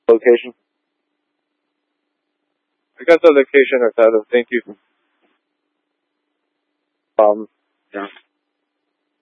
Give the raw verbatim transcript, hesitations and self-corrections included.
Location? I got the location, Ricardo. Thank you. Um, Yeah.